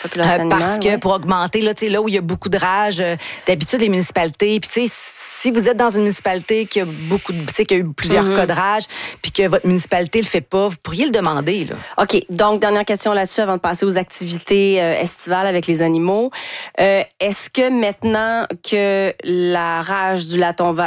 population animale. Parce que pour augmenter, là où il y a beaucoup de rage, d'habitude, les municipalités, puis tu sais, si vous êtes dans une municipalité qui a qui a eu plusieurs cas de rage, puis que votre municipalité le fait pas, vous pourriez le demander, là. OK. Donc, dernière question là-dessus avant de passer aux activités estivales avec les animaux. Est-ce que maintenant que la rage du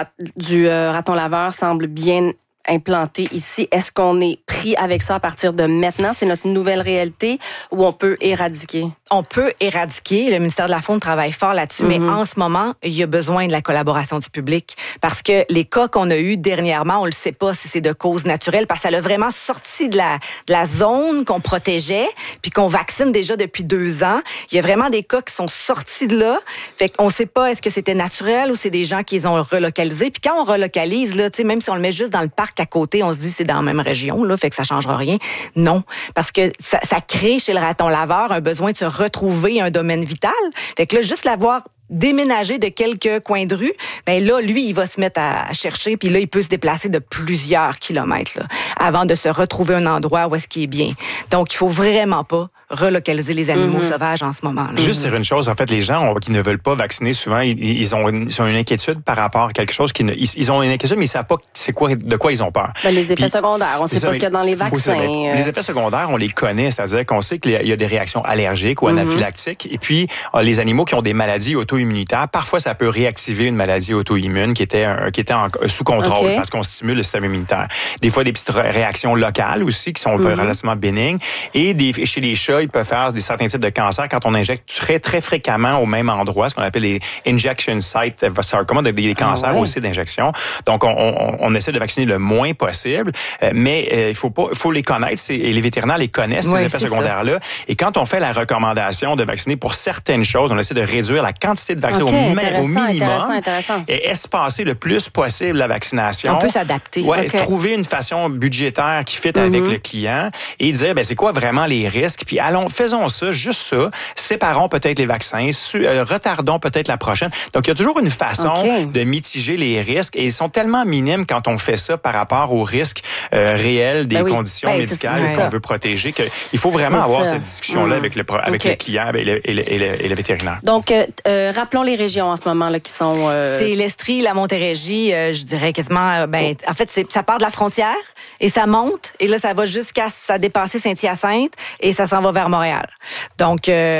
raton laveur semble bien implanté ici, est-ce qu'on est pris avec ça à partir de maintenant? C'est notre nouvelle réalité ou on peut éradiquer? On peut éradiquer. Le ministère de la Faune travaille fort là-dessus, mais en ce moment, il y a besoin de la collaboration du public parce que les cas qu'on a eus dernièrement, on le sait pas si c'est de cause naturelle parce que ça l'a vraiment sorti de la zone qu'on protégeait puis qu'on vaccine déjà depuis 2 ans. Il y a vraiment des cas qui sont sortis de là. Fait qu'on sait pas est-ce que c'était naturel ou c'est des gens qui les ont relocalisés. Puis quand on relocalise, là, tu sais, même si on le met juste dans le parc à côté, on se dit c'est dans la même région, là, fait que ça changera rien. Non, parce que ça crée chez le raton laveur un besoin de se retrouver un domaine vital. Fait que là, juste l'avoir déménagé de quelques coins de rue, ben là, lui, il va se mettre à chercher, puis là, il peut se déplacer de plusieurs kilomètres là, avant de se retrouver un endroit où est-ce qu'il est bien. Donc, il faut vraiment pas relocaliser les animaux sauvages en ce moment. Là. Juste dire une chose, en fait, les gens qui ne veulent pas vacciner, souvent, ils ont une inquiétude par rapport à quelque chose ils ont une inquiétude, mais ils ne savent pas de quoi ils ont peur. Ben, les effets secondaires, on ne sait pas ce qu'il y a dans les vaccins. Les effets secondaires, on les connaît, c'est-à-dire qu'on sait qu'il y a des réactions allergiques ou anaphylactiques, et puis les animaux qui ont des maladies auto-immunitaires, parfois ça peut réactiver une maladie auto-immune qui était sous contrôle parce qu'on stimule le système immunitaire. Des fois, des petites réactions locales aussi qui sont relativement bénignes, et chez les chats, ils peuvent faire certains types de cancers quand on injecte très, très fréquemment au même endroit, ce qu'on appelle les injection sites sarcoma, des cancers aussi d'injection. Donc, on essaie de vacciner le moins possible, mais il faut les connaître, et les vétérinaires les connaissent, ces effets secondaires-là. Et quand on fait la recommandation de vacciner pour certaines choses, on essaie de réduire la quantité de vaccins au minimum et espacer le plus possible la vaccination. On peut s'adapter. Ouais, trouver une façon budgétaire qui fit avec le client et dire, c'est quoi vraiment les risques, puis faisons ça, juste ça, séparons peut-être les vaccins, retardons peut-être la prochaine. Donc, il y a toujours une façon de mitiger les risques et ils sont tellement minimes quand on fait ça par rapport aux risques réels des conditions médicales qu'on veut protéger qu'il faut vraiment avoir cette discussion-là avec le client et le vétérinaire. Donc, rappelons les régions en ce moment là, qui sont... C'est l'Estrie, la Montérégie, je dirais quasiment... en fait, ça part de la frontière et ça monte et là, ça va jusqu'à dépasser Saint-Hyacinthe et ça s'en va vers Montréal. Donc,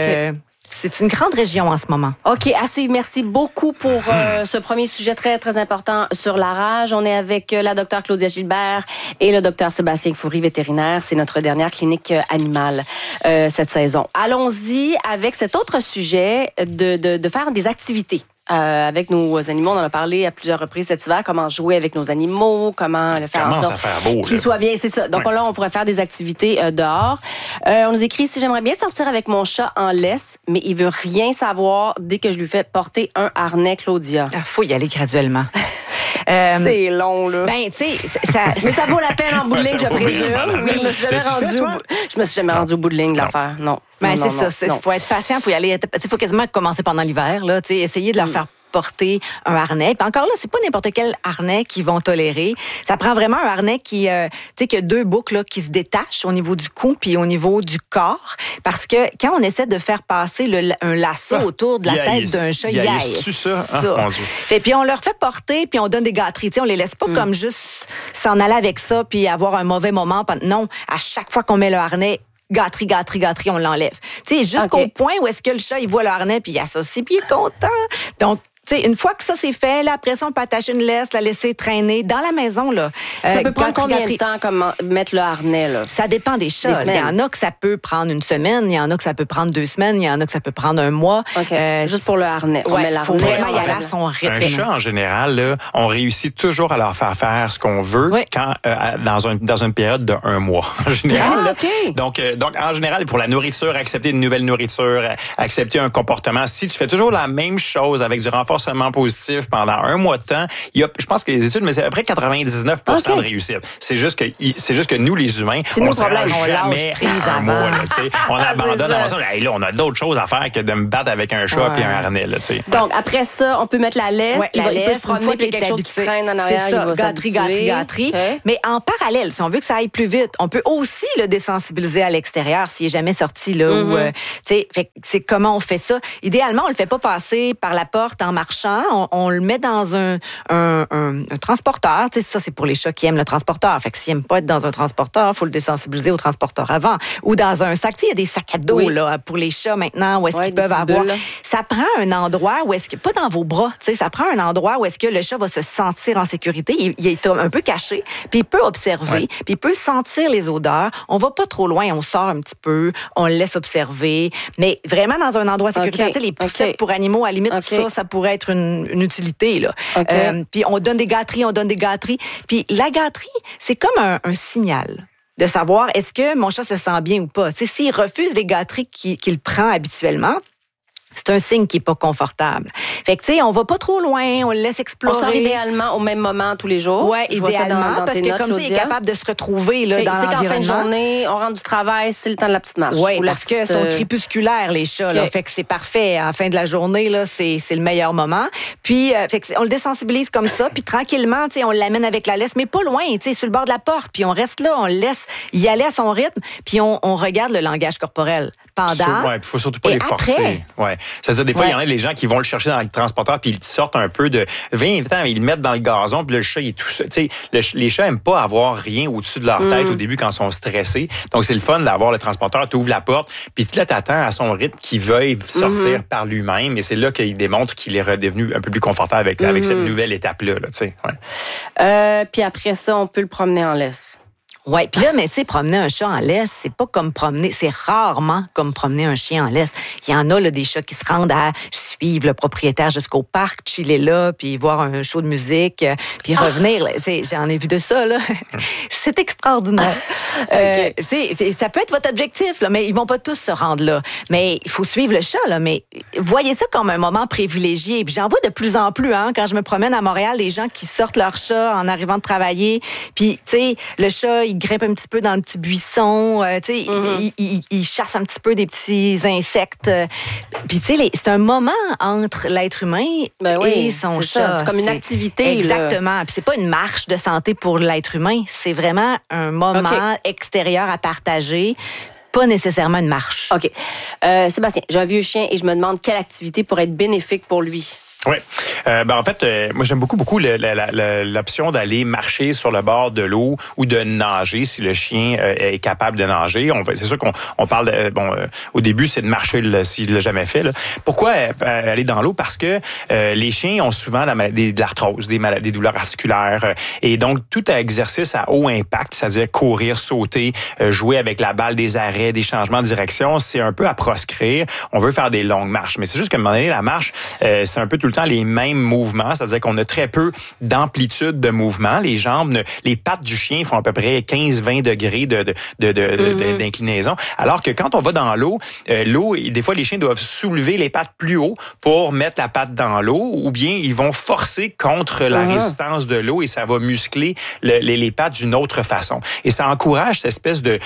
c'est une grande région en ce moment. OK, à suivre. Merci beaucoup pour ce premier sujet très, très important sur la rage. On est avec la docteure Claudia Gilbert et le docteur Sébastien Fourie, vétérinaire. C'est notre dernière clinique animale cette saison. Allons-y avec cet autre sujet de faire des activités. Avec nos animaux, on en a parlé à plusieurs reprises cet hiver, comment jouer avec nos animaux, comment le faire en sorte qu'ils soient bien, c'est ça. Donc là, on pourrait faire des activités dehors. On nous écrit, si j'aimerais bien sortir avec mon chat en laisse, mais il veut rien savoir dès que je lui fais porter un harnais, Claudia. Il faut y aller graduellement. C'est long, là. Tu sais, mais ça vaut la peine en bout de ligne, je présume. Oui, je me suis jamais rendu au bout de ligne de l'affaire. Non. C'est ça. Il faut être patient, il faut y aller. Il faut quasiment commencer pendant l'hiver, là. Tu sais, essayer de leur faire porter un harnais. Puis encore là, c'est pas n'importe quel harnais qu'ils vont tolérer. Ça prend vraiment un harnais qui a 2 boucles là, qui se détachent au niveau du cou puis au niveau du corps. Parce que quand on essaie de faire passer un lasso autour de la tête d'un chat, Et puis on leur fait porter puis on donne des gâteries. T'sais, on les laisse pas comme juste s'en aller avec ça puis avoir un mauvais moment. Non, à chaque fois qu'on met le harnais, gâterie, on l'enlève. Tu sais, jusqu'au point où est-ce que le chat, il voit le harnais puis il associe puis il est content. Donc, tu sais, une fois que ça c'est fait, là, après ça, on peut attacher une laisse, la laisser traîner dans la maison, là. Ça peut prendre combien de temps comme mettre le harnais, là? Ça dépend des chats. Il y en a que ça peut prendre 1 semaine, il y en a que ça peut prendre 2 semaines, il y en a que ça peut prendre 1 mois. Juste pour le harnais. On met faut vraiment y aller à son rythme. Un chat, en général, là, on réussit toujours à leur faire ce qu'on veut quand, dans une période de 1 mois. En général. Donc, en général, pour la nourriture, accepter une nouvelle nourriture, accepter un comportement. Si tu fais toujours la même chose avec du renforcement forcément positif pendant un mois de temps, je pense que les études, mais c'est à peu près 99% de réussite. C'est juste que nous, les humains, on se rend jamais à un mois. On abandonne avant ça. Là, on a d'autres choses à faire que de me battre avec un chat et un harnais. Là, donc, après ça, on peut mettre la laisse. Ouais, il peut se promener, puis quelque chose qui traîne en arrière. C'est ça, gâterie. Okay. Mais en parallèle, si on veut que ça aille plus vite, on peut aussi le désensibiliser à l'extérieur s'il n'est jamais sorti. Là, c'est comment on fait ça. Idéalement, on le fait pas passer par la porte en marchant. On le met dans un transporteur. Ça, c'est pour les chats qui aiment le transporteur. Fait que s'ils n'aiment pas être dans un transporteur, il faut le désensibiliser au transporteur avant. Ou dans un sac. Il y a des sacs à dos là, pour les chats maintenant où est-ce qu'ils peuvent avoir. Bulles. Ça prend un endroit où est-ce que, pas dans vos bras, ça prend un endroit où est-ce que le chat va se sentir en sécurité. Il est un peu caché, puis il peut observer, puis il peut sentir les odeurs. On va pas trop loin, on sort un petit peu, on le laisse observer, mais vraiment dans un endroit sécuritaire. Les poussettes pour animaux, à la limite, ça pourrait être une utilité. Là. Puis on donne des gâteries. Puis la gâterie, c'est comme un signal de savoir est-ce que mon chat se sent bien ou pas. S'il refuse les gâteries qu'il prend habituellement, c'est un signe qui n'est pas confortable. Fait que, on va pas trop loin, on le laisse explorer. On sort idéalement au même moment tous les jours. Oui, idéalement, parce que comme ça, il est capable de se retrouver là, dans l'environnement. C'est qu'en fin de journée, on rentre du travail, c'est le temps de la petite marche. Oui, parce que sont crépusculaires, les chats. Là, fait que c'est parfait. En fin de la journée, là, c'est le meilleur moment. Puis, fait que on le désensibilise comme ça, puis tranquillement, on l'amène avec la laisse, mais pas loin, sur le bord de la porte. Puis on reste là, on le laisse y aller à son rythme, puis on regarde le langage corporel. Pendant. Il faut surtout pas les forcer. Ouais. C'est-à-dire, des fois, il y en a les gens qui vont le chercher dans le transporteur puis ils sortent un peu de 20 ans, ils le mettent dans le gazon, puis le chat, il est tout seul. Les chats n'aiment pas avoir rien au-dessus de leur tête au début quand ils sont stressés. Donc, c'est le fun d'avoir le transporteur, tu ouvres la porte, puis là, t'attends à son rythme qu'il veuille sortir par lui-même. Et c'est là qu'il démontre qu'il est redevenu un peu plus confortable avec cette nouvelle étape-là. Puis après ça, on peut le promener en laisse. Oui, puis là, mais tu sais, promener un chat en laisse, c'est pas comme c'est rarement comme promener un chien en laisse. Il y en a là, des chats qui se rendent à suivre le propriétaire jusqu'au parc, chiller là, puis voir un show de musique, puis revenir. Là, j'en ai vu de ça, là. C'est extraordinaire. Ça peut être votre objectif, là, mais ils vont pas tous se rendre là. Mais il faut suivre le chat, là. Mais voyez ça comme un moment privilégié. Puis j'en vois de plus en plus, quand je me promène à Montréal, les gens qui sortent leur chat en arrivant de travailler, puis tu sais, le chat, il grimpe un petit peu dans le petit buisson, il chasse un petit peu des petits insectes. Puis tu sais, c'est un moment entre l'être humain et son chat. C'est comme une activité. Exactement. Puis c'est pas une marche de santé pour l'être humain, c'est vraiment un moment extérieur à partager. Pas nécessairement une marche. OK. Sébastien, j'ai un vieux chien et je me demande quelle activité pourrait être bénéfique pour lui. Oui. En fait, moi, j'aime beaucoup l'option d'aller marcher sur le bord de l'eau ou de nager si le chien est capable de nager. C'est sûr qu'on parle au début, c'est de marcher s'il l'a jamais fait. Là. Pourquoi aller dans l'eau? Parce que les chiens ont souvent la maladie de l'arthrose, des douleurs articulaires. Et donc, tout exercice à haut impact, c'est-à-dire courir, sauter, jouer avec la balle, des arrêts, des changements de direction, c'est un peu à proscrire. On veut faire des longues marches. Mais c'est juste qu'à un moment donné, la marche, c'est un peu tout le temps les mêmes mouvements, c'est-à-dire qu'on a très peu d'amplitude de mouvement. Les jambes, les pattes du chien font à peu près 15-20 degrés d'inclinaison. Alors que quand on va dans l'eau, des fois, les chiens doivent soulever les pattes plus haut pour mettre la patte dans l'eau, ou bien ils vont forcer contre la résistance de l'eau et ça va muscler les pattes d'une autre façon. Et ça encourage cette espèce de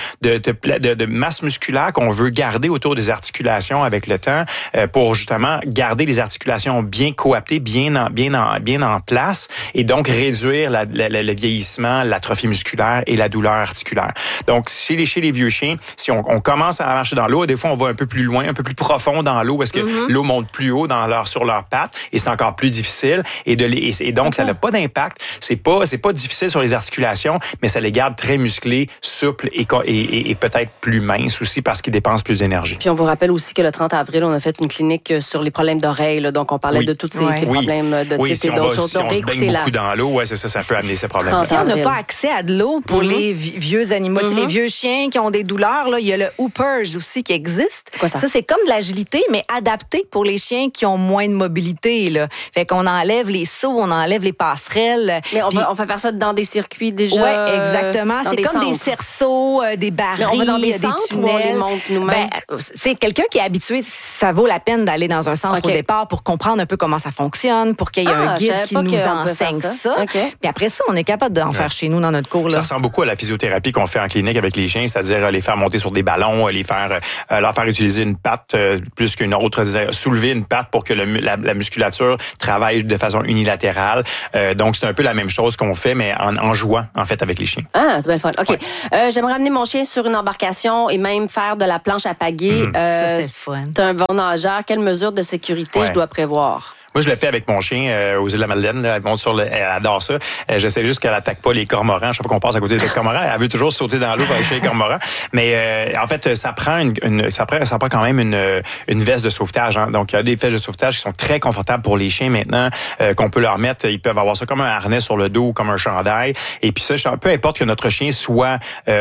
masse musculaire qu'on veut garder autour des articulations avec le temps pour justement garder les articulations bien coaptées, bien en place, et donc réduire le vieillissement, l'atrophie musculaire et la douleur articulaire. Donc, chez les vieux chiens, si on commence à marcher dans l'eau, des fois, on va un peu plus loin, un peu plus profond dans l'eau, parce que l'eau monte plus haut sur leurs pattes, et c'est encore plus difficile. Et donc, ça n'a pas d'impact. C'est pas difficile sur les articulations, mais ça les garde très musclés, souples et peut-être plus minces aussi, parce qu'ils dépensent plus d'énergie. Puis, on vous rappelle aussi que le 30 avril, on a fait une clinique sur les problèmes d'oreilles, là, donc on parlait de tous ces problèmes de type et d'autres choses. Si on se baigne beaucoup dans l'eau, ça peut amener ces problèmes. Si on n'a pas accès à de l'eau pour les vieux animaux, les vieux chiens qui ont des douleurs, là, il y a le Hoopers aussi qui existe. Ça, c'est comme de l'agilité, mais adapté pour les chiens qui ont moins de mobilité. Là. Fait qu'on enlève les sauts, on enlève les passerelles. Mais on va faire ça dans des circuits déjà. Oui, exactement. C'est comme des cerceaux, des barils, on va dans des centres tunnels. Où on les monte nous-mêmes? C'est quelqu'un qui est habitué, ça vaut la peine d'aller dans un centre au départ pour comprendre un peu comment comment ça fonctionne, pour qu'il y ait un guide qui nous enseigne ça. Okay. Puis après ça, on est capable d'en faire chez nous dans notre cours. Là. Ça ressemble beaucoup à la physiothérapie qu'on fait en clinique avec les chiens, c'est-à-dire les faire monter sur des ballons, leur faire utiliser une patte plus qu'une autre, soulever une patte pour que la musculature travaille de façon unilatérale. Donc, c'est un peu la même chose qu'on fait, mais en jouant, en fait, avec les chiens. Ah, c'est bien le fun. OK. Ouais. J'aimerais amener mon chien sur une embarcation et même faire de la planche à pagaie. Ça, c'est le fun. T'es un bon nageur. Quelles mesures de sécurité je dois prévoir? Moi, je le fais avec mon chien aux îles de la Madeleine. Là, elle monte elle adore ça. J'essaie juste qu'elle attaque pas les cormorans. Chaque fois qu'on passe à côté des cormorans, elle veut toujours sauter dans l'eau pour aller chez les cormorans. Mais en fait, ça prend ça prend quand même une veste de sauvetage. Hein. Donc, il y a des vestes de sauvetage qui sont très confortables pour les chiens maintenant, qu'on peut leur mettre. Ils peuvent avoir ça comme un harnais sur le dos ou comme un chandail. Et puis ça, peu importe que notre chien soit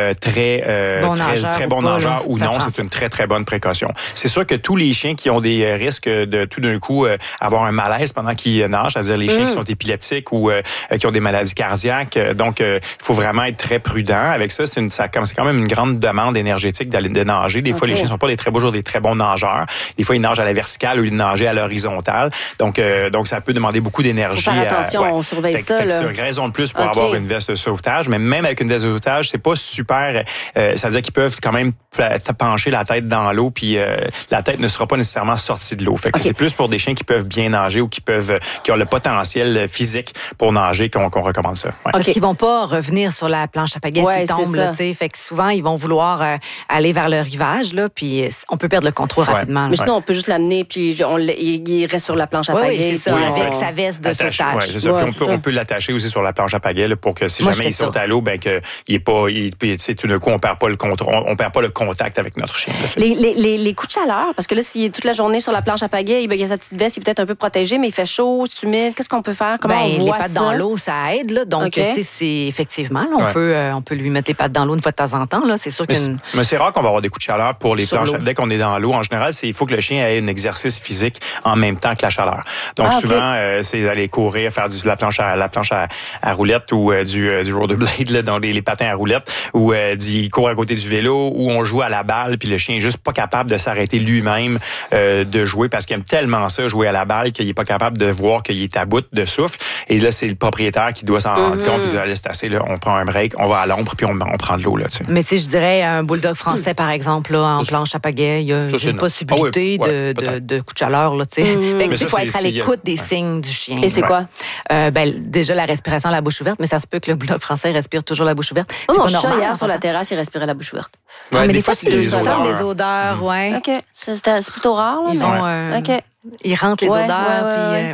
très bon nageur ou non, c'est une très, très bonne précaution. C'est sûr que tous les chiens qui ont des risques de tout d'un coup avoir un malaise pendant qu'ils nagent, c'est-à-dire les chiens qui sont épileptiques ou qui ont des maladies cardiaques. Donc, il faut vraiment être très prudent avec ça. C'est quand même une grande demande énergétique d'aller de nager. Des fois, les chiens ne sont pas des très bons nageurs. Des fois, ils nagent à la verticale ou ils nagent à l'horizontale. Donc, ça peut demander beaucoup d'énergie. Faut faire attention, on surveille ça. C'est raison de plus pour avoir une veste de sauvetage. Mais même avec une veste de sauvetage, c'est pas super. C'est-à-dire qu'ils peuvent quand même pencher la tête dans l'eau, puis la tête ne sera pas nécessairement sortie de l'eau. Fait que c'est plus pour des chiens qui peuvent bien nager ou qui ont le potentiel physique pour nager qu'on recommande ça. Ouais. Parce qu'ils vont pas revenir sur la planche à pagaie s'ils tombent. Là, fait que souvent, ils vont vouloir aller vers le rivage, là, puis on peut perdre le contrôle rapidement. Mais sinon, on peut juste l'amener, puis il reste sur la planche à pagaie. Oui, c'est ça, avec sa veste de sauvetage. Oui, c'est ça. Puis on peut l'attacher aussi sur la planche à pagaie là, pour que si jamais il saute à l'eau, ben que tout d'un coup, on perd pas le contrôle, on perd pas le contact avec notre chien. Là, les coups de chaleur, parce que là, s'il est toute la journée sur la planche à pagaie, il y a sa petite veste, il est peut-être un peu protégé, mais il fait chaud, c'est humide. Qu'est-ce qu'on peut faire? Comment on voit les pattes ça? dans l'eau, ça aide. Là. Donc, c'est effectivement, là, on peut lui mettre les pattes dans l'eau une fois de temps en temps. Là. C'est sûr mais c'est rare qu'on va avoir des coups de chaleur pour les planches. Dès qu'on est dans l'eau, en général, il faut que le chien ait un exercice physique en même temps que la chaleur. Donc, souvent, c'est d'aller courir, faire de la planche à roulette ou du rollerblade, là, dans les patins à roulette, ou il court à côté du vélo, ou on joue à la balle, puis le chien est juste pas capable de s'arrêter lui-même de jouer parce qu'il aime tellement ça, jouer à la balle, qu'il est pas capable de voir qu'il est à bout de souffle. Et là, c'est le propriétaire qui doit s'en rendre compte. Il dit, allez, c'est assez, là, on prend un break, on va à l'ombre, puis on prend de l'eau. Là, tu sais. Mais tu sais, je dirais un bulldog français, par exemple, là, en planche à pagaie, il y a une possibilité de coup de chaleur. Là, tu sais. Fait que, il faut être à l'écoute des signes du chien. Et c'est quoi? Déjà, la respiration à la bouche ouverte, mais ça se peut que le bulldog français respire toujours la bouche ouverte. C'est pas normal. Hier, sur la terrasse, il respirait la bouche ouverte. Mais des fois, c'est des odeurs. Ouais. OK. C'est plutôt rare. Là, ils vont... OK. Ils rentrent les odeurs.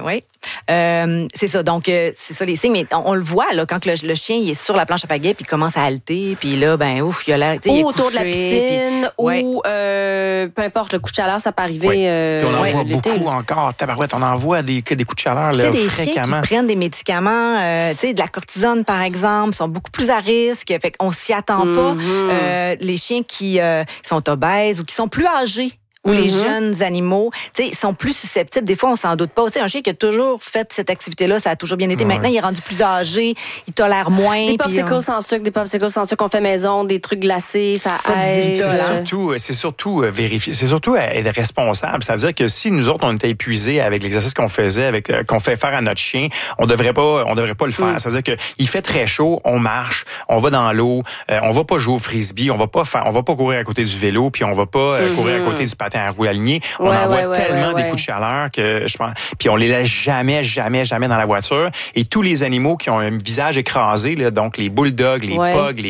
C'est ça. Donc, c'est ça les signes. Mais on le voit là, quand le chien il est sur la planche à pagaie puis il commence à halter. Puis là, il a l'air... Ou autour de la piscine, ou peu importe, le coup de chaleur, ça peut arriver. Puis on en voit beaucoup encore. Tabarouette, on en voit des coups de chaleur là, des fréquemment. Chiens qui prennent des médicaments, de la cortisone, par exemple, sont beaucoup plus à risque. Fait qu'on s'y attend pas. Les chiens qui sont obèses ou qui sont plus âgés, ou les jeunes animaux, ils sont plus susceptibles. Des fois, on s'en doute pas. Un chien qui a toujours fait cette activité-là, ça a toujours bien été. Maintenant, il est rendu plus âgé, il tolère moins. Des popsicles sans sucre qu'on fait maison, des trucs glacés, ça aide. C'est surtout vérifier. C'est surtout être responsable. C'est-à-dire que si nous autres, on était épuisés avec l'exercice qu'on faisait, qu'on fait faire à notre chien, on devrait pas le faire. C'est-à-dire qu'il fait très chaud, on marche, on va dans l'eau, on va pas jouer au frisbee, on va pas courir à côté du vélo, puis on va pas courir à côté du patin à roues alignées. On envoie tellement des coups de chaleur que je pense. Puis on les laisse jamais dans la voiture. Et tous les animaux qui ont un visage écrasé, là, donc les bulldogs, les pugs,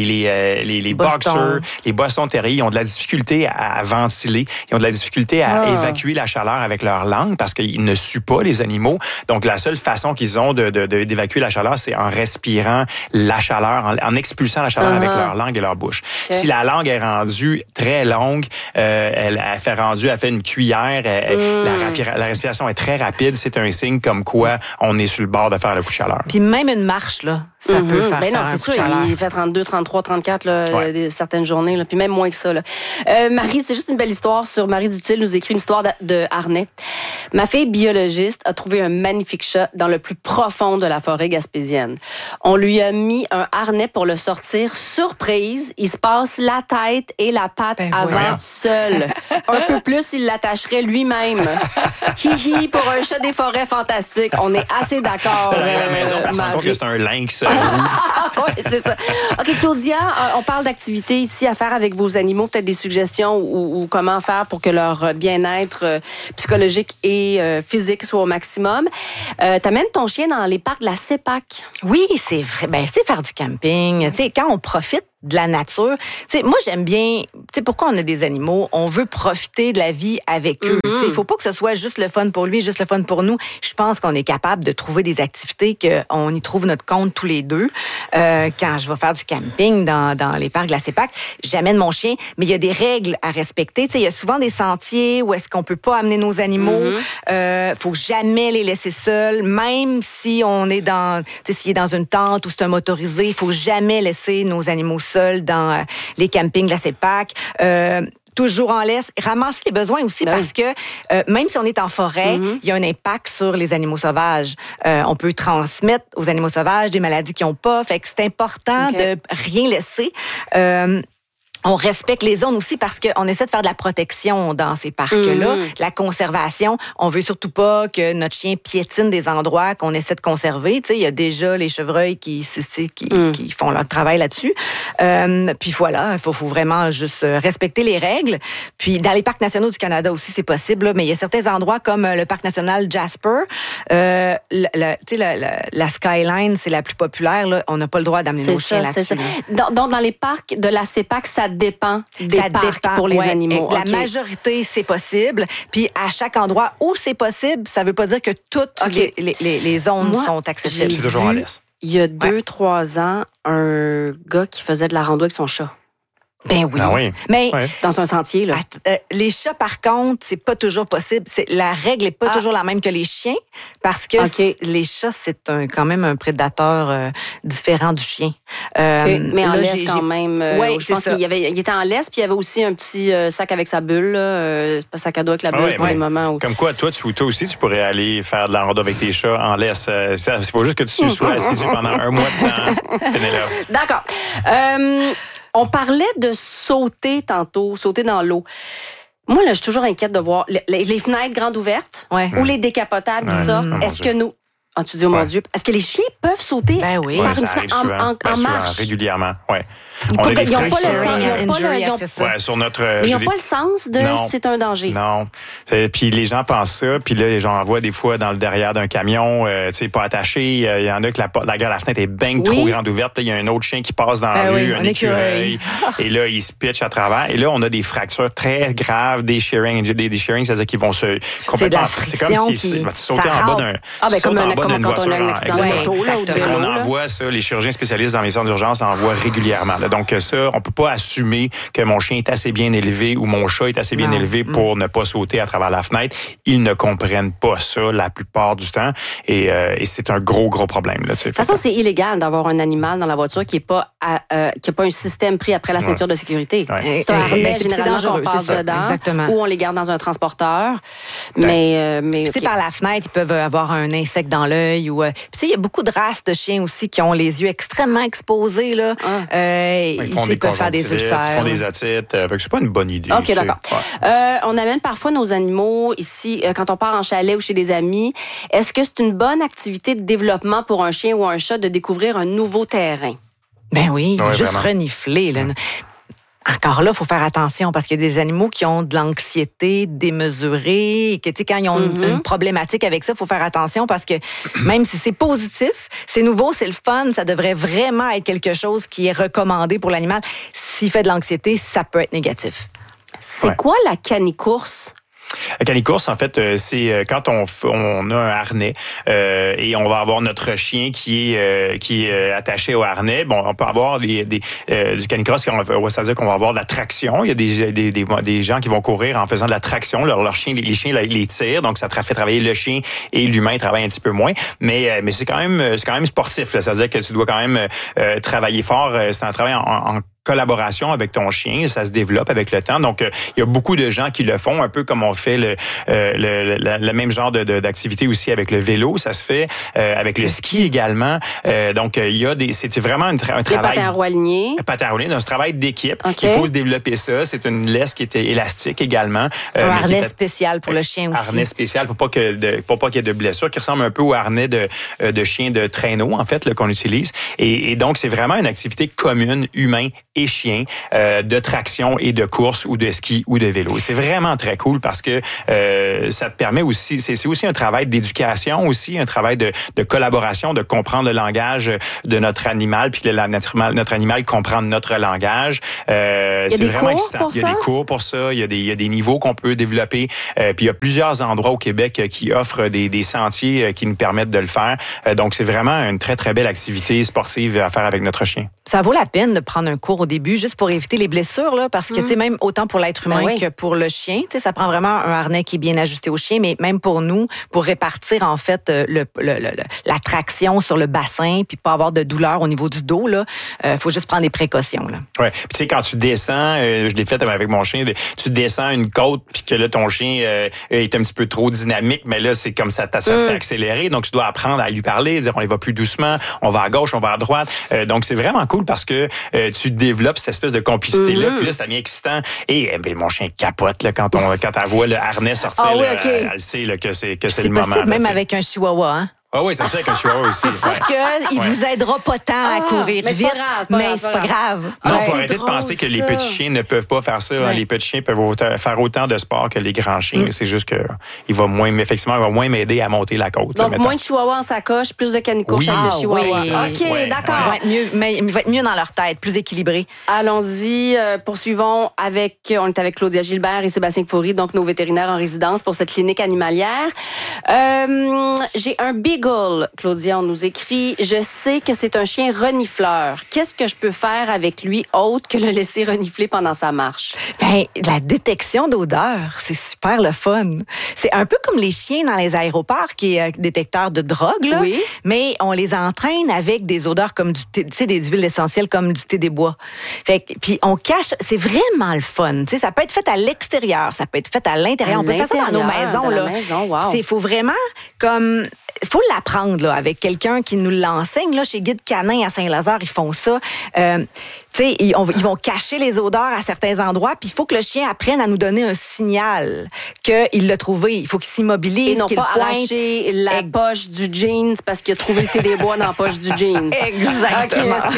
les boxers, les Boston Terriers, ils ont de la difficulté à ventiler. Ils ont de la difficulté à évacuer la chaleur avec leur langue parce qu'ils ne suent pas les animaux. Donc la seule façon qu'ils ont d'évacuer la chaleur, c'est en respirant la chaleur, en expulsant la chaleur avec leur langue et leur bouche. Okay. Si la langue est rendue très longue, elle fait une cuillère, la respiration est très rapide, c'est un signe comme quoi on est sur le bord de faire le coup de chaleur. Puis même une marche, là, ça peut faire un coup de chaleur. Il fait 32, 33, 34 là, certaines journées, là, puis même moins que ça. Là. Marie, c'est juste une belle histoire sur Marie Dutil nous écrit une histoire de harnais. Ma fille biologiste a trouvé un magnifique chat dans le plus profond de la forêt gaspésienne. On lui a mis un harnais pour le sortir. Surprise, il se passe la tête et la patte avant seul. Un peu plus, il l'attacherait lui-même. Hihi, pour un chat des forêts fantastique. On est assez d'accord. À la maison, on se rend compte que c'est un lynx. Oui, c'est ça. OK, Claudia, on parle d'activités ici à faire avec vos animaux. Peut-être des suggestions ou comment faire pour que leur bien-être psychologique et physique soit au maximum. T'amènes ton chien dans les parcs de la CEPAC. Oui, c'est vrai. Ben, c'est faire du camping. Tu sais, quand on profite de la nature. Tu sais, moi, j'aime bien... Tu sais, pourquoi on a des animaux? On veut profiter de la vie avec eux. Tu sais, il faut pas que ce soit juste le fun pour lui, juste le fun pour nous. Je pense qu'on est capable de trouver des activités qu'on y trouve notre compte tous les deux. Quand je vais faire du camping dans les parcs de la CEPAC, j'amène mon chien, mais il y a des règles à respecter. Tu sais, il y a souvent des sentiers où est-ce qu'on peut pas amener nos animaux. Faut jamais les laisser seuls, même si on est dans... Tu sais, s'il est dans une tente ou c'est un motorisé, il faut jamais laisser nos animaux seuls dans les campings de la CEPAC. Toujours en laisse. Ramasser les besoins aussi parce que même si on est en forêt, il y a un impact sur les animaux sauvages. On peut transmettre aux animaux sauvages des maladies qu'ils n'ont pas. Fait que c'est important de rien laisser. On respecte les zones aussi parce qu'on essaie de faire de la protection dans ces parcs-là, de la conservation. On veut surtout pas que notre chien piétine des endroits qu'on essaie de conserver. Tu sais, il y a déjà les chevreuils qui font leur travail là-dessus. Puis voilà, il faut vraiment juste respecter les règles. Puis dans les parcs nationaux du Canada aussi, c'est possible, là, mais il y a certains endroits comme le parc national Jasper. Tu sais, la Skyline, c'est la plus populaire. Là. On n'a pas le droit d'amener nos chiens là-dessus. Donc, dans les parcs de la CEPAC, ça dépend des parcs pour les animaux. La majorité, c'est possible. Puis à chaque endroit où c'est possible, ça veut pas dire que toutes les zones sont accessibles. C'est toujours en laisse. Il y a 2-3 ans, un gars qui faisait de la rando avec son chat. Ben oui. Ah oui. Mais dans un sentier, là. Les chats, par contre, c'est pas toujours possible. La règle est pas toujours la même que les chiens parce que les chats, c'est quand même un prédateur différent du chien. Mais en laisse quand même. Je pense qu'il était en laisse, puis il y avait aussi un petit sac avec sa bulle, là, sac à dos avec la bulle pour les moments où... Comme quoi, toi aussi, tu pourrais aller faire de la rando avec tes chats en laisse. Il faut juste que tu sois assis pendant un mois de temps. D'accord. On parlait de sauter tantôt, sauter dans l'eau. Moi, là, je suis toujours inquiète de voir les fenêtres grandes ouvertes ou les décapotables qui sortent. Est-ce que nous... Ah, tu dis, oh mon Dieu, est-ce que les chiens peuvent sauter par une fenêtre en marche? Régulièrement, oui. Ils n'ont pas le sens. Sur notre. Mais ils n'ont pas le sens de c'est un danger. Non. Puis les gens pensent ça, puis là, les gens en voient des fois dans le derrière d'un camion, tu sais, pas attaché. Il y en a que la fenêtre est bien trop grande ouverte. Il y a un autre chien qui passe dans la rue, un écureuil. Et là, il se pitch à travers. Et là, on a des fractures très graves, des shearings, c'est-à-dire qu'ils vont se complètement. C'est comme si tu sautais en bas d'un. Comme quand on a un accident de moto, là, ou de vélo. On envoie ça, les chirurgiens spécialistes dans les centres d'urgence envoient régulièrement. Donc ça, on peut pas assumer que mon chien est assez bien élevé ou mon chat est assez bien élevé pour ne pas sauter à travers la fenêtre. Ils ne comprennent pas ça la plupart du temps et c'est un gros problème. Là, de toute façon, c'est illégal d'avoir un animal dans la voiture qui n'a pas un système pris après la ceinture de sécurité. C'est un harnais généralement qu'on passe dedans ou on les garde dans un transporteur. Mais par la fenêtre, ils peuvent avoir un insecte dans l'œil. Il y a beaucoup de races de chiens aussi qui ont les yeux extrêmement exposés. Là. Ils peuvent faire des ulcères. Ils font des otites. C'est pas une bonne idée. OK, d'accord. On amène parfois nos animaux ici, quand on part en chalet ou chez des amis. Est-ce que c'est une bonne activité de développement pour un chien ou un chat de découvrir un nouveau terrain? Ben oui, juste vraiment renifler. Là. Encore là, il faut faire attention parce qu'il y a des animaux qui ont de l'anxiété démesurée et que, tu sais, quand ils ont une problématique avec ça, il faut faire attention parce que même si c'est positif, c'est nouveau, c'est le fun, ça devrait vraiment être quelque chose qui est recommandé pour l'animal. S'il fait de l'anxiété, ça peut être négatif. C'est quoi la canicourse? La canicourse, en fait, c'est quand on a un harnais et on va avoir notre chien qui est attaché au harnais. Bon, on peut avoir du canicross, c'est-à-dire qu'on va avoir de la traction. Il y a des gens qui vont courir en faisant de la traction. Les chiens, les tirent, donc ça fait travailler le chien et l'humain travaille un petit peu moins. Mais c'est quand même sportif. C'est-à-dire que tu dois quand même travailler fort. C'est un travail en collaboration avec ton chien, ça se développe avec le temps. Donc, il y a beaucoup de gens qui le font, un peu comme on fait le même genre d'activité aussi avec le vélo. Ça se fait avec le ski également. Donc, il y a c'est vraiment un travail. Les patins à roues alignés. Patins à roues alignés, c'est un travail d'équipe. Okay. Il faut se développer ça. C'est une laisse qui était élastique également. Un harnais spécial pour le chien aussi. Harnais spécial pour pas qu'il y ait de blessures, qui ressemble un peu au harnais de chien de traîneau, en fait, qu'on utilise. Et donc, c'est vraiment une activité commune, humain et chien, de traction et de course ou de ski ou de vélo. C'est vraiment très cool parce que ça te permet aussi, c'est aussi un travail d'éducation aussi, un travail de collaboration, de comprendre le langage de notre animal, puis que notre animal comprend notre langage. C'est vraiment excitant. Il y a des cours pour ça, il y a des niveaux qu'on peut développer. Puis il y a plusieurs endroits au Québec qui offrent des sentiers qui nous permettent de le faire. Donc c'est vraiment une très, très belle activité sportive à faire avec notre chien. Ça vaut la peine de prendre un cours au début juste pour éviter les blessures, là, parce que tu sais, même autant pour l'être humain que pour le chien, tu sais, ça prend vraiment un harnais qui est bien ajusté au chien, mais même pour nous, pour répartir en fait la traction sur le bassin, puis pas avoir de douleur au niveau du dos, là, faut juste prendre des précautions. Là. Ouais. Puis tu sais, quand tu descends, je l'ai fait avec mon chien, tu descends une côte, puis que là ton chien est un petit peu trop dynamique, mais là c'est comme ça se fait accélérer, donc tu dois apprendre à lui parler, dire on y va plus doucement, on va à gauche, on va à droite. Donc c'est vraiment cool parce que tu développes cette espèce de complicité-là, puis là, ça devient excitant. Et mon chien capote là, quand elle voit le harnais sortir, elle sait là, que c'est le moment. C'est possible même avec un chihuahua, hein? Ah oui, c'est ça avec un chihuahua aussi. C'est sûr qu'il vous aidera pas tant à courir vite, mais c'est pas grave. Non, il faut arrêter de penser que les petits chiens ne peuvent pas faire ça. Les petits chiens peuvent faire autant de sport que les grands chiens. C'est juste que il va moins m'aider à monter la côte. Donc, moins de chihuahua en sacoche, plus de canicoche avec le chihuahua. OK, d'accord. Il va être mieux dans leur tête, plus équilibré. Allons-y, poursuivons on est avec Claudia Gilbert et Sébastien Faury, donc nos vétérinaires en résidence pour cette clinique animalière. J'ai un beagle, Claudia, on nous écrit. Je sais que c'est un chien renifleur. Qu'est-ce que je peux faire avec lui autre que le laisser renifler pendant sa marche? La détection d'odeur, c'est super le fun. C'est un peu comme les chiens dans les aéroports qui est détecteur de drogue, là. Oui. Mais on les entraîne avec des odeurs comme des huiles essentielles comme du thé des bois. Puis on cache, c'est vraiment le fun. Ça peut être fait à l'extérieur, ça peut être fait à l'intérieur. On peut faire ça dans nos maisons, là. Wow. Faut vraiment comme faut l'apprendre là avec quelqu'un qui nous l'enseigne là chez Guide Canin à Saint-Lazare, ils font ça. Ils vont cacher les odeurs à certains endroits, puis il faut que le chien apprenne à nous donner un signal qu'il l'a trouvé. Il faut qu'il s'immobilise, et non qu'il pas pointe. Arracher la poche du jeans parce qu'il a trouvé le thé des bois dans la poche du jeans. Exactement. Okay,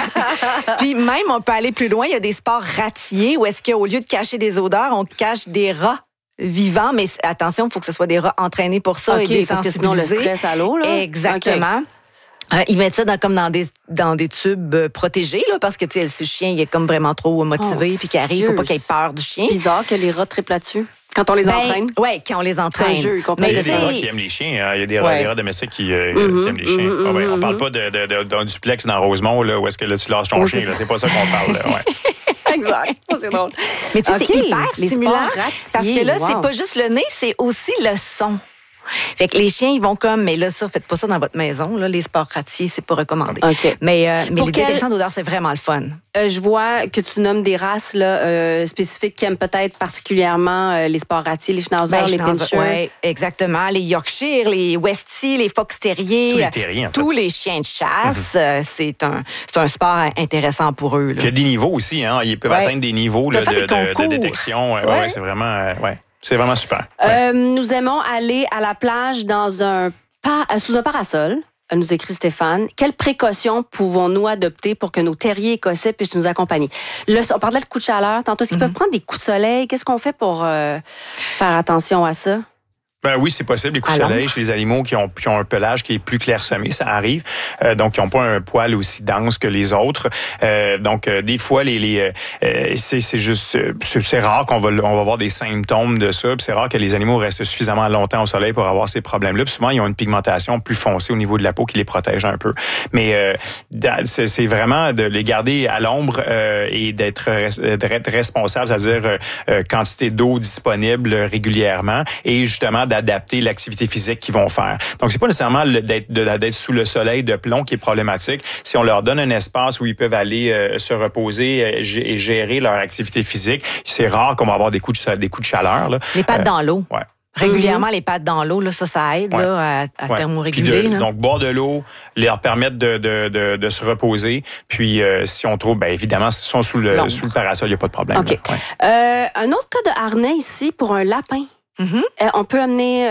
puis même, on peut aller plus loin. Il y a des sports ratiers où est-ce qu'au lieu de cacher des odeurs, on cache des rats vivants, mais attention, il faut que ce soit des rats entraînés pour ça et des parce que sinon le stress à l'eau, là. Exactement. Ils mettent ça comme dans des tubes protégés, là, parce que le chien il est comme vraiment trop motivé puis qu'il arrive, il faut pas qu'il ait peur du chien. Bizarre que les rats trippent là-dessus. Quand on les entraîne? Oui, quand on les entraîne. C'est un jeu, mais il y a des rats qui aiment les chiens. Hein. Il y a des rats domestiques qui aiment les chiens. On parle pas d'un duplex dans Rosemont là, où est-ce que là, tu lâches ton chien. C'est pas ça qu'on parle. Là. Ouais. Exact. C'est drôle. Mais tu sais, c'est hyper stimulant. Parce que là, c'est pas juste le nez, c'est aussi le son. Fait que les chiens, ils vont comme, mais là, faites pas ça dans votre maison. Là, les sports ratiers, c'est pas recommandé. Okay. Mais les détections d'odeur, c'est vraiment le fun. Je vois que tu nommes des races là, spécifiques qui aiment peut-être particulièrement les sports ratiers, les schnauzers, les pinschers. Oui, exactement. Les Yorkshire, les Westie, les Fox terriers. Tous les chiens de chasse. C'est un sport intéressant pour eux. Là. Il y a des niveaux aussi. Hein. Ils peuvent atteindre des niveaux là, de détection. C'est vraiment... C'est vraiment super. Nous aimons aller à la plage sous un parasol. Nous écrit Stéphane. Quelles précautions pouvons-nous adopter pour que nos terriers écossais puissent nous accompagner? On parlait de coups de chaleur. Tantôt, est-ce qu'ils peuvent prendre des coups de soleil? Qu'est-ce qu'on fait pour faire attention à ça? Ben oui, c'est possible. Les coups de soleil chez les animaux qui ont un pelage qui est plus clairsemé, ça arrive. Donc, ils n'ont pas un poil aussi dense que les autres. Donc, des fois, c'est rare qu'on va voir des symptômes de ça. Puis c'est rare que les animaux restent suffisamment longtemps au soleil pour avoir ces problèmes-là. Puis souvent, ils ont une pigmentation plus foncée au niveau de la peau qui les protège un peu. Mais c'est vraiment de les garder à l'ombre et d'être responsable, c'est-à-dire quantité d'eau disponible régulièrement et justement d'adapter l'activité physique qu'ils vont faire. Donc, c'est pas nécessairement d'être sous le soleil de plomb qui est problématique. Si on leur donne un espace où ils peuvent aller se reposer et gérer leur activité physique, c'est rare qu'on va avoir des coups de chaleur. Là. Les pattes dans l'eau. Ouais. Régulièrement, les pattes dans l'eau, là, ça aide là, à thermoréguler. Donc, boire de l'eau, leur permettre de se reposer. Puis, si on trouve, bien évidemment, s'ils sont sous le parasol, il n'y a pas de problème. OK. Un autre cas de harnais ici pour un lapin. On peut amener...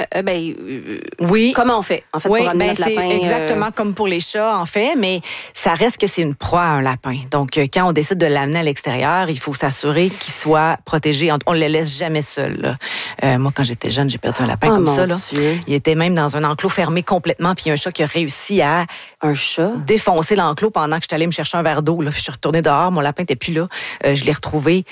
oui. Comment on fait, en fait, pour amener notre lapin? C'est exactement comme pour les chats, en fait, mais ça reste que c'est une proie, un lapin. Donc, quand on décide de l'amener à l'extérieur, il faut s'assurer qu'il soit protégé. On ne le laisse jamais seul. Moi, quand j'étais jeune, j'ai perdu un lapin comme ça. Là. Il était même dans un enclos fermé complètement, puis il y a un chat qui a réussi à défoncer l'enclos pendant que j'étais allée me chercher un verre d'eau. Là. Je suis retournée dehors, mon lapin n'était plus là. Je l'ai retrouvé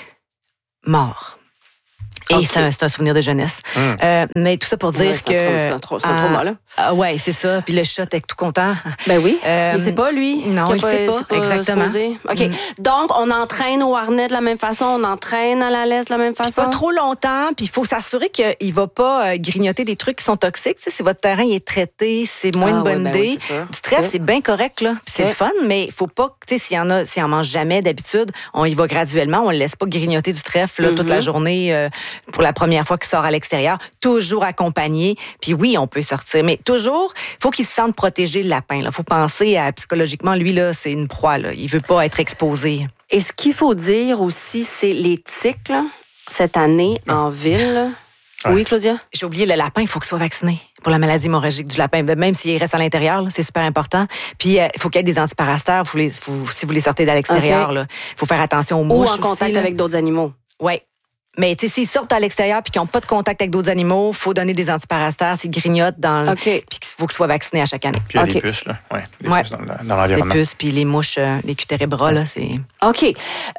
mort. Et c'est un souvenir de jeunesse. Mais tout ça pour dire que... C'est un trauma, là. Ouais, c'est ça. Puis le chat était tout content. Ben oui. Il sait pas, lui. Non, il sait pas. Exactement. OK. Donc, on entraîne au harnais de la même façon, on entraîne à la laisse de la même façon. Puis pas trop longtemps. Puis il faut s'assurer qu'il va pas grignoter des trucs qui sont toxiques. Tu sais, si votre terrain est traité, c'est moins une bonne idée. Du trèfle, c'est bien correct, là. Puis c'est le fun, mais il faut pas... Tu sais, s'il en mange jamais d'habitude, on y va graduellement. On le laisse pas grignoter du trèfle là, toute la journée... pour la première fois qu'il sort à l'extérieur, toujours accompagné. Puis oui, on peut sortir, mais toujours, faut qu'il se sente protégé, le lapin. Il faut penser à, psychologiquement, lui, là, c'est une proie. Là. Il veut pas être exposé. Et ce qu'il faut dire aussi, c'est les tiques, là, cette année, en ville. Là. Oui, Claudia? J'ai oublié, le lapin, il faut qu'il soit vacciné pour la maladie hémorragique du lapin. Même s'il reste à l'intérieur, là, c'est super important. Puis, il faut qu'il y ait des antiparasitaires si vous les sortez de l'extérieur. Il faut faire attention aux mouches ou en contact aussi, avec d'autres animaux. Oui. Mais tu sais, s'ils sortent à l'extérieur puis qu'ils n'ont pas de contact avec d'autres animaux, il faut donner des antiparasitaires, s'ils grignotent puis qu'il faut qu'ils soient vaccinés à chaque année. Puis il y a les puces, là. Les puces dans l'environnement. Les puces, puis les mouches, les cutérébras, là, c'est... OK.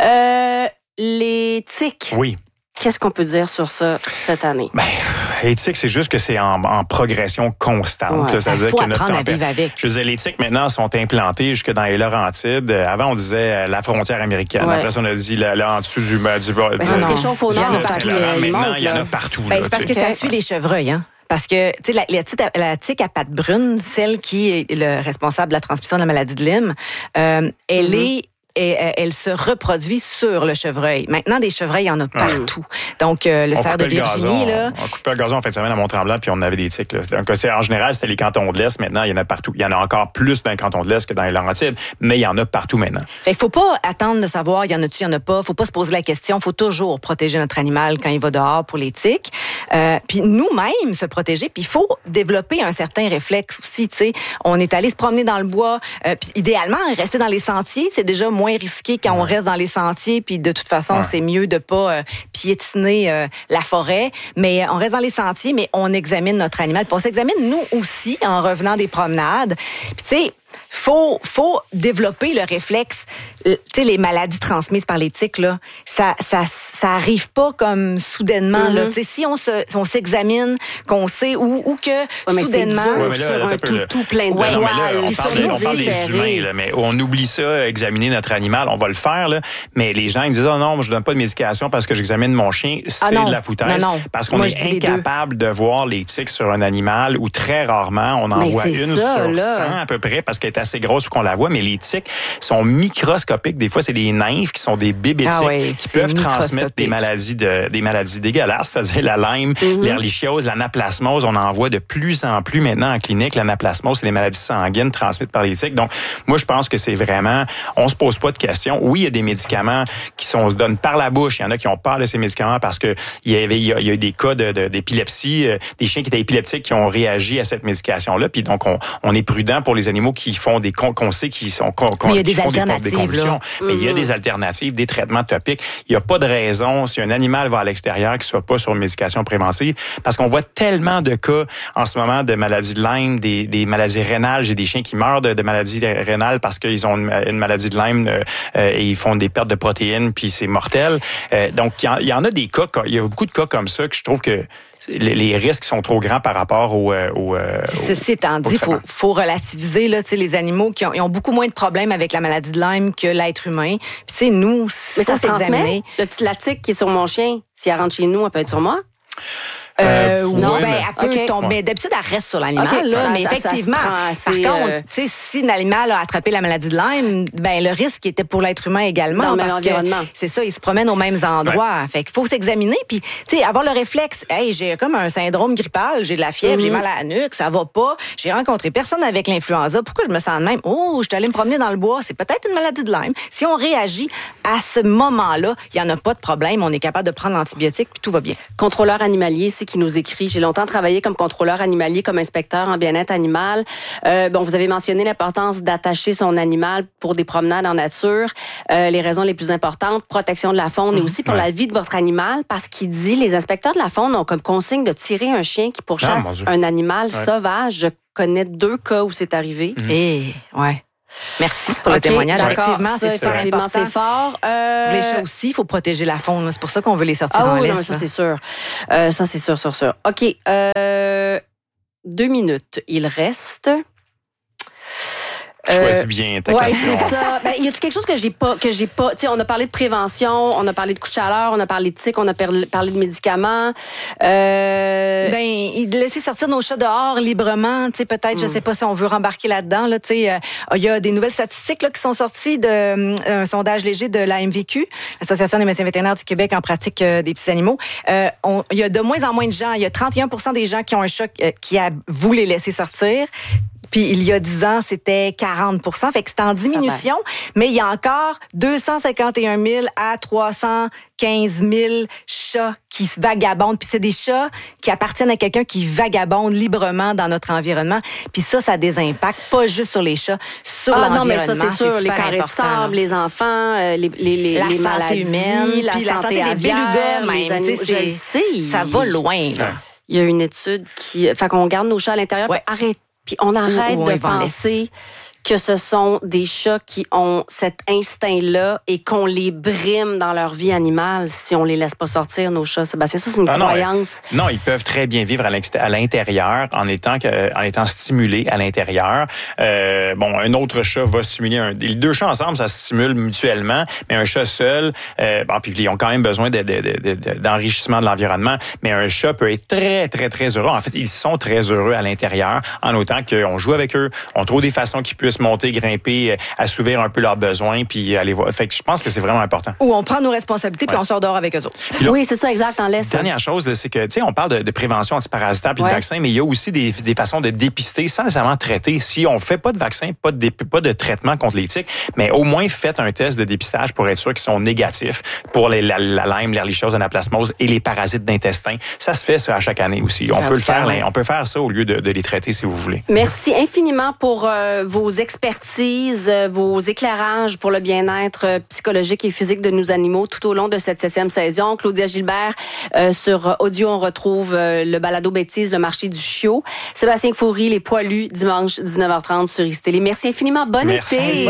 Les tiques. Oui. Qu'est-ce qu'on peut dire sur ça cette année? Les tiques, c'est juste que c'est en progression constante. Il faut apprendre à vivre avec. Je veux dire, les tiques, maintenant, sont implantées jusque dans les Laurentides. Avant, on disait la frontière américaine. Après ça, on a dit là en dessous du... ça se réchauffe au nord. Maintenant, il y en a partout. C'est parce que ça suit les chevreuils, hein? Parce que, tu sais, la tique à pattes brunes, celle qui est le responsable de la transmission de la maladie de Lyme, elle est... Et elle se reproduit sur le chevreuil. Maintenant, des chevreuils, il y en a partout. Donc, le cerf de Virginie, là... On coupait le gazon en fin de semaine à Mont-Tremblant, puis on avait des tiques. Là. Donc, en général, c'était les cantons de l'Est. Maintenant, il y en a partout. Il y en a encore plus dans les cantons de l'Est que dans les Laurentides, mais il y en a partout maintenant. Fait qu'il faut pas attendre de savoir, il y en a-tu, il y en a pas. Faut pas se poser la question. Faut toujours protéger notre animal quand il va dehors pour les tiques. Puis nous-mêmes, se protéger. Puis il faut développer un certain réflexe aussi, tu sais. On est allé se promener dans le bois. Puis idéalement, rester dans les sentiers, c'est déjà moins risqué quand on reste dans les sentiers, puis de toute façon, c'est mieux de pas piétiner la forêt, mais on reste dans les sentiers, mais on examine notre animal, puis on s'examine nous aussi en revenant des promenades. Puis tu sais, faut développer le réflexe. Tu sais, les maladies transmises par les tiques, là, ça arrive pas comme soudainement. Là, tu sais, si on s'examine, qu'on sait ou que soudainement sur un tout plein de poils. On parle des humains, là, mais on oublie ça, examiner notre animal, on va le faire, là, mais les gens ils disent non, je donne pas de médication parce que j'examine mon chien, c'est de la foutaise. Non. Parce qu'on est incapable de voir les tiques sur un animal ou très rarement, on en voit une sur 100 à peu près parce qu'elle est assez grosse pour qu'on la voie, mais les tiques sont microscopiques. Des fois, c'est des nymphes qui sont des bébés tiques qui peuvent transmettre des maladies dégueulasses, c'est-à-dire la Lyme, l'ehrlichiose, l'anaplasmose. On en voit de plus en plus maintenant en clinique. L'anaplasmose, c'est des maladies sanguines transmises par les tiques. Donc, moi, je pense que c'est vraiment... On se pose pas de questions. Oui, il y a des médicaments qui se donnent par la bouche. Il y en a qui ont peur de ces médicaments parce que il y a eu des cas d'épilepsie, des chiens qui étaient épileptiques qui ont réagi à cette médication-là. Puis donc, on est prudent pour les animaux qui font qu'on sait qu'ils sont... Mais il y a des alternatives, là. Mais il y a des alternatives, des traitements topiques. Il n'y a pas de raison, si un animal va à l'extérieur, qu'il ne soit pas sur une médication préventive, parce qu'on voit tellement de cas en ce moment de maladies de Lyme, des maladies rénales. J'ai des chiens qui meurent de maladies rénales parce qu'ils ont une maladie de Lyme et ils font des pertes de protéines, puis c'est mortel. Donc, il y en a des cas, il y a beaucoup de cas comme ça que je trouve que les risques sont trop grands par rapport Ceci étant dit, faut relativiser là, les animaux qui ont beaucoup moins de problèmes avec la maladie de Lyme que l'être humain. Puis nous, mais ça se transmet. La tique qui est sur mon chien, si elle rentre chez nous, elle peut être sur moi? Non, ouais, elle peut tomber. D'habitude, elle reste sur l'animal, mais effectivement, par contre, si l'animal a attrapé la maladie de Lyme, le risque était pour l'être humain également. Dans parce l'environnement. que c'est ça, ils se promènent aux mêmes endroits. Fait qu'il faut s'examiner, puis avoir le réflexe. Hey, j'ai comme un syndrome grippal, j'ai de la fièvre, j'ai mal à la nuque, ça va pas. J'ai rencontré personne avec l'influenza. Pourquoi je me sens de même? Oh, je suis allée me promener dans le bois. C'est peut-être une maladie de Lyme. Si on réagit à ce moment-là, il n'y en a pas de problème. On est capable de prendre l'antibiotique, puis tout va bien. Contrôleur animalier, c'est qui nous écrit. J'ai longtemps travaillé comme contrôleur animalier, comme inspecteur en bien-être animal. Vous avez mentionné l'importance d'attacher son animal pour des promenades en nature. Les raisons les plus importantes, protection de la faune et aussi pour la vie de votre animal, parce qu'il dit, les inspecteurs de la faune ont comme consigne de tirer un chien qui pourchasse un animal sauvage. Je connais 2 cas où c'est arrivé. Ouais. Merci pour le témoignage. Effectivement, c'est fort. Pour les chats aussi, il faut protéger la faune. C'est pour ça qu'on veut les sortir en laisse. Non, ça, c'est sûr. Ça, c'est sûr. OK. 2 minutes. Il reste... Choisis bien ta question. Oui, c'est ça. Y a-t-il quelque chose que j'ai pas? Tu sais, on a parlé de prévention, on a parlé de coups de chaleur, on a parlé de tiques, on a parlé de médicaments. Laisser sortir nos chats dehors librement, tu sais, peut-être, je sais pas si on veut rembarquer là-dedans, là, tu sais, il y a des nouvelles statistiques, là, qui sont sorties d'un sondage léger de l'AMVQ, l'Association des médecins vétérinaires du Québec en pratique des petits animaux. Il y a de moins en moins de gens, il y a 31% des gens qui ont un chat qui avouent les laisser sortir. Puis il y a 10 ans, c'était 40%. Fait que c'est en diminution, mais il y a encore 251 000 à 315 000 chats qui se vagabondent. Puis c'est des chats qui appartiennent à quelqu'un qui vagabonde librement dans notre environnement. Puis ça a des impacts, pas juste sur les chats, sur l'environnement. Non, mais ça, c'est sûr. Les carrés de sable, les enfants, les maladies humaines, la santé des belugas, les animaux. Je le sais. Ça va loin, là. Il y a une étude qui... Fait qu'on garde nos chats à l'intérieur. Puis on arrête de penser que ce sont des chats qui ont cet instinct-là et qu'on les brime dans leur vie animale si on les laisse pas sortir, nos chats. Sébastien, ça, c'est une croyance. Non, ils peuvent très bien vivre à l'intérieur en étant stimulés à l'intérieur. Un autre chat va stimuler les 2 chats ensemble, ça se stimule mutuellement, mais un chat seul, puis ils ont quand même besoin d'enrichissement de l'environnement, mais un chat peut être très, très, très heureux. En fait, ils sont très heureux à l'intérieur, en autant qu'on joue avec eux, on trouve des façons qu'ils puissent monter, grimper, assouvir un peu leurs besoins, puis aller voir. Fait que je pense que c'est vraiment important. Ou on prend nos responsabilités, puis on sort dehors avec eux autres. Là, oui, c'est ça, exact, en laisse. Dernière chose, là, c'est que, tu sais, on parle de prévention antiparasitaire puis de vaccin, mais il y a aussi des façons de dépister sans nécessairement traiter. Si on fait pas de vaccin, pas de traitement contre les tiques, mais au moins faites un test de dépistage pour être sûr qu'ils sont négatifs pour la Lyme, l'herlichiose, l'anaplasmose et les parasites d'intestin. Ça se fait ça à chaque année aussi. On peut faire ça au lieu de les traiter si vous voulez. Merci infiniment pour vos expertises, vos éclairages pour le bien-être psychologique et physique de nos animaux tout au long de cette 7e saison. Claudia Gilbert, sur audio, on retrouve le balado bêtise, le marché du chiot. Sébastien Foury, les poilus, dimanche 19h30 sur ICTélé. Merci infiniment. Bon été.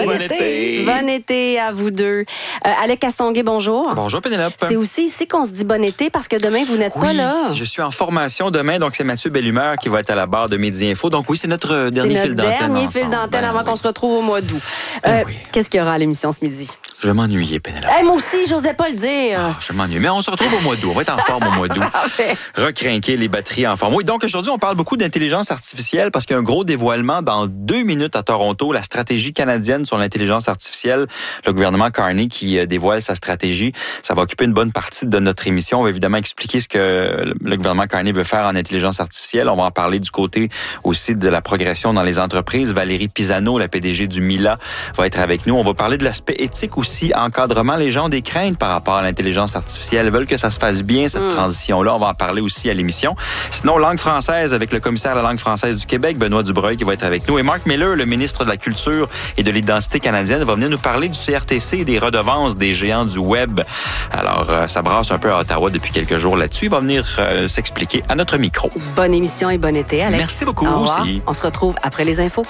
Bon été à vous deux. Alec Castonguay, bonjour. Bonjour Pénélope. C'est aussi ici qu'on se dit bon été parce que demain, vous n'êtes pas là. Je suis en formation demain, donc c'est Mathieu Bellumeur qui va être à la barre de Midi Info. Donc oui, c'est notre dernier fil d'antenne. C'est notre dernier fil d'antenne avant qu'on se retrouve au mois d'août. Qu'est-ce qu'il y aura à l'émission ce midi? Je vais m'ennuyer, Pénélope. Moi aussi, j'osais pas le dire. Je m'ennuie. Mais on se retrouve au mois d'août. On va être en forme au mois d'août. Recrinquer les batteries en forme. Oui, donc aujourd'hui, on parle beaucoup d'intelligence artificielle parce qu'il y a un gros dévoilement dans 2 minutes à Toronto, la stratégie canadienne sur l'intelligence artificielle. Le gouvernement Carney qui dévoile sa stratégie. Ça va occuper une bonne partie de notre émission. On va évidemment expliquer ce que le gouvernement Carney veut faire en intelligence artificielle. On va en parler du côté aussi de la progression dans les entreprises. Valérie Pisano, la PDG du Mila, va être avec nous. On va parler de l'aspect éthique aussi, encadrement. Les gens ont des craintes par rapport à l'intelligence artificielle. Ils veulent que ça se fasse bien, cette transition-là. On va en parler aussi à l'émission. Sinon, langue française avec le commissaire à la langue française du Québec, Benoît Dubreuil, qui va être avec nous. Et Mark Miller, le ministre de la Culture et de l'Identité canadienne, va venir nous parler du CRTC et des redevances des géants du Web. Alors, ça brasse un peu à Ottawa depuis quelques jours là-dessus. Il va venir s'expliquer à notre micro. Bonne émission et bon été, Alex. Merci beaucoup aussi. On se retrouve après les infos.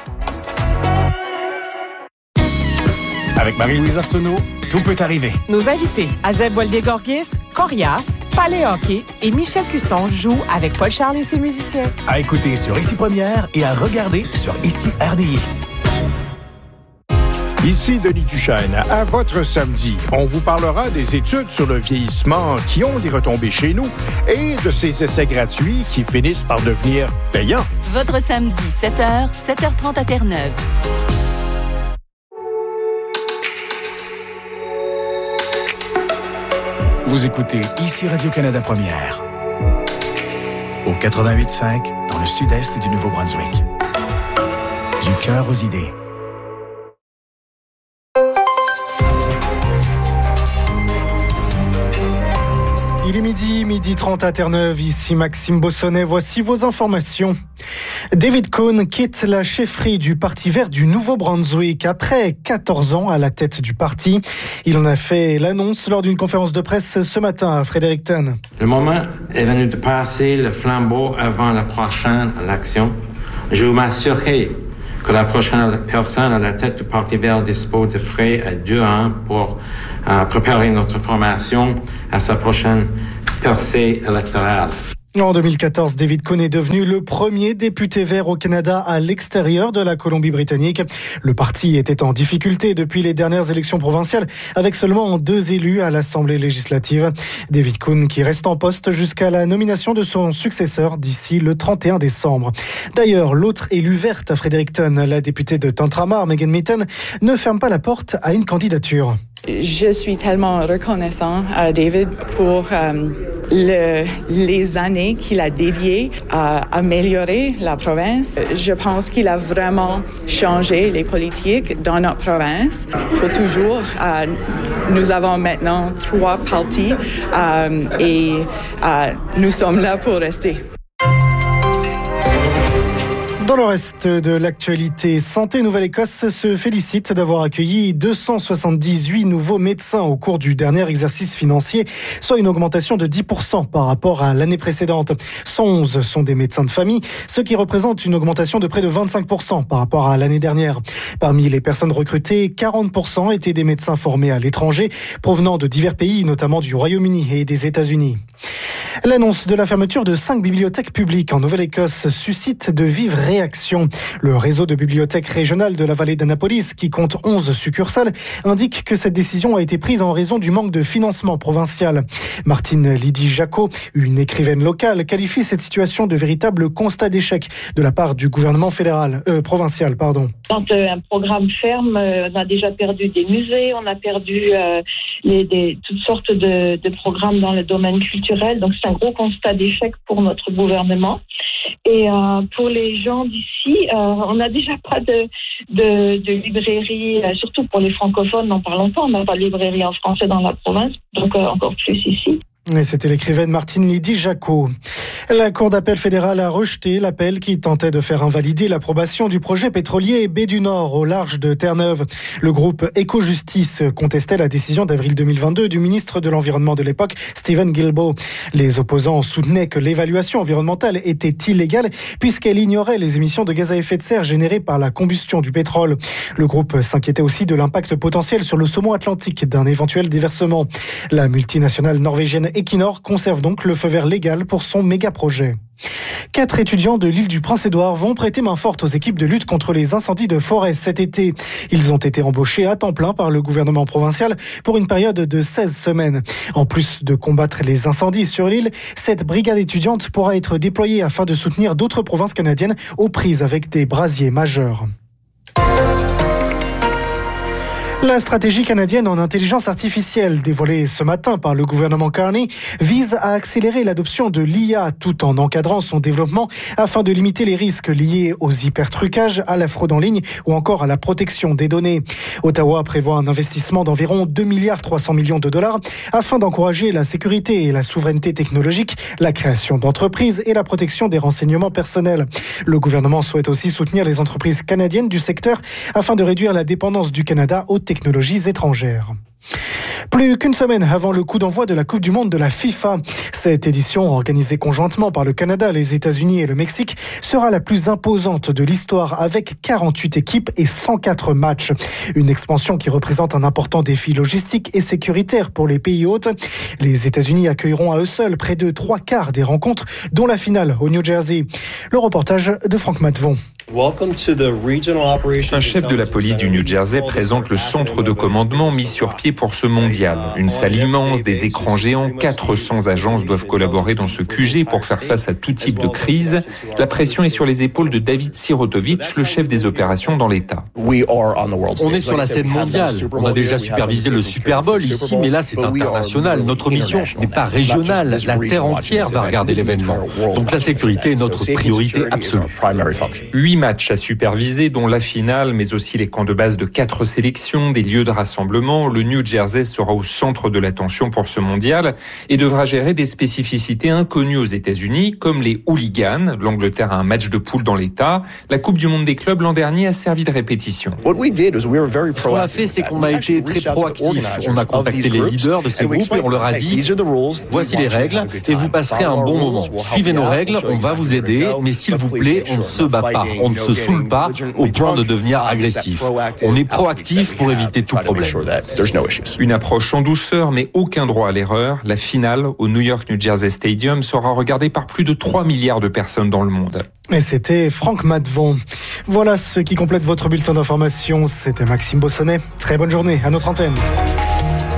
Avec Marie-Louise Arsenault, tout peut arriver. Nos invités, Azeb Walde-Gorgis, Corias, Palais Hockey et Michel Cusson jouent avec Paul Charles et ses musiciens. À écouter sur Ici Première et à regarder sur Ici RDI. Ici Denis Duchesne. À votre samedi, on vous parlera des études sur le vieillissement qui ont des retombées chez nous et de ces essais gratuits qui finissent par devenir payants. Votre samedi, 7h, 7h30 à Terre-Neuve. Vous écoutez ici Radio-Canada Première. Au 88.5, dans le sud-est du Nouveau-Brunswick. Du cœur aux idées. Il est midi 30 à Terre-Neuve. Ici Maxime Bossonnet. Voici vos informations. David Cohn quitte la chefferie du Parti vert du Nouveau-Brunswick après 14 ans à la tête du parti. Il en a fait l'annonce lors d'une conférence de presse ce matin à Fredericton. Le moment est venu de passer le flambeau avant la prochaine élection. Je veux m'assurer que la prochaine personne à la tête du Parti vert dispose de près à 2 ans pour préparer notre formation à sa prochaine percée électorale. En 2014, David Cohn est devenu le premier député vert au Canada à l'extérieur de la Colombie-Britannique. Le parti était en difficulté depuis les dernières élections provinciales, avec seulement 2 élus à l'Assemblée législative. David Cohn qui reste en poste jusqu'à la nomination de son successeur d'ici le 31 décembre. D'ailleurs, l'autre élue verte à Fredericton, la députée de Tantramar, Megan Mitton, ne ferme pas la porte à une candidature. Je suis tellement reconnaissant à David pour les années qu'il a dédiées à améliorer la province. Je pense qu'il a vraiment changé les politiques dans notre province pour toujours. Nous avons maintenant 3 partis et nous sommes là pour rester. Dans le reste de l'actualité, Santé Nouvelle-Écosse se félicite d'avoir accueilli 278 nouveaux médecins au cours du dernier exercice financier, soit une augmentation de 10% par rapport à l'année précédente. 111 sont des médecins de famille, ce qui représente une augmentation de près de 25% par rapport à l'année dernière. Parmi les personnes recrutées, 40% étaient des médecins formés à l'étranger, provenant de divers pays, notamment du Royaume-Uni et des États-Unis. L'annonce de la fermeture de 5 bibliothèques publiques en Nouvelle-Écosse suscite de vives réactions. Le réseau de bibliothèques régionales de la vallée d'Annapolis, qui compte 11 succursales, indique que cette décision a été prise en raison du manque de financement provincial. Martine Lydie Jacot, une écrivaine locale, qualifie cette situation de véritable constat d'échec de la part du gouvernement provincial. Quand un programme ferme, on a déjà perdu des musées, on a perdu toutes sortes de programmes dans le domaine culturel. Donc c'est un gros constat d'échec pour notre gouvernement. Et pour les gens d'ici, on n'a déjà pas de librairie, surtout pour les francophones, n'en parlons pas, on n'a pas de librairie en français dans la province, donc encore plus ici. Et c'était l'écrivaine Martine Lydie Jacot. La Cour d'appel fédérale a rejeté l'appel qui tentait de faire invalider l'approbation du projet pétrolier Baie du Nord au large de Terre-Neuve. Le groupe Éco-Justice contestait la décision d'avril 2022 du ministre de l'Environnement de l'époque, Stephen Guilbeault. Les opposants soutenaient que l'évaluation environnementale était illégale puisqu'elle ignorait les émissions de gaz à effet de serre générées par la combustion du pétrole. Le groupe s'inquiétait aussi de l'impact potentiel sur le saumon atlantique d'un éventuel déversement. La multinationale norvégienne Equinor conserve donc le feu vert légal pour son méga-projet. 4 étudiants de l'île du Prince-Édouard vont prêter main forte aux équipes de lutte contre les incendies de forêt cet été. Ils ont été embauchés à temps plein par le gouvernement provincial pour une période de 16 semaines. En plus de combattre les incendies sur l'île, cette brigade étudiante pourra être déployée afin de soutenir d'autres provinces canadiennes aux prises avec des brasiers majeurs. La stratégie canadienne en intelligence artificielle dévoilée ce matin par le gouvernement Carney vise à accélérer l'adoption de l'IA tout en encadrant son développement afin de limiter les risques liés aux hypertrucages, à la fraude en ligne ou encore à la protection des données. Ottawa prévoit un investissement d'environ 2,3 milliards de dollars afin d'encourager la sécurité et la souveraineté technologique, la création d'entreprises et la protection des renseignements personnels. Le gouvernement souhaite aussi soutenir les entreprises canadiennes du secteur afin de réduire la dépendance du Canada aux technologies étrangères. Plus qu'une semaine avant le coup d'envoi de la Coupe du Monde de la FIFA, cette édition, organisée conjointement par le Canada, les États-Unis et le Mexique, sera la plus imposante de l'histoire avec 48 équipes et 104 matchs. Une expansion qui représente un important défi logistique et sécuritaire pour les pays hôtes. Les États-Unis accueilleront à eux seuls près de 3/4 des rencontres, dont la finale au New Jersey. Le reportage de Franck Matvon. Un chef de la police du New Jersey présente le centre de commandement mis sur pied pour ce mondial. Une salle immense, des écrans géants, 400 agences doivent collaborer dans ce QG pour faire face à tout type de crise. La pression est sur les épaules de David Sirotovich, le chef des opérations dans l'État. On est sur la scène mondiale. On a déjà supervisé le Super Bowl ici, mais là c'est international. Notre mission n'est pas régionale. La terre entière va regarder l'événement. Donc la sécurité est notre priorité absolue. 8 matchs à superviser, dont la finale, mais aussi les camps de base de 4 sélections, des lieux de rassemblement. Le New Jersey sera au centre de l'attention pour ce mondial et devra gérer des spécificités inconnues aux États-Unis, comme les hooligans. L'Angleterre a un match de poule dans l'État. La Coupe du Monde des clubs l'an dernier a servi de répétition. Ce qu'on a fait, c'est qu'on a été très proactif. On a contacté les leaders de ces groupes et on leur a dit « Voici les règles et vous passerez un bon moment. Suivez nos règles, on va vous aider, mais s'il vous plaît, on ne se bat pas, on ne se saoule pas au point de devenir agressif. On est proactif pour éviter tout problème. » Une approche en douceur, mais aucun droit à l'erreur. La finale au New York New Jersey Stadium sera regardée par plus de 3 milliards de personnes dans le monde. Et c'était Franck Matvon. Voilà ce qui complète votre bulletin d'information. C'était Maxime Bossonnet. Très bonne journée à notre antenne.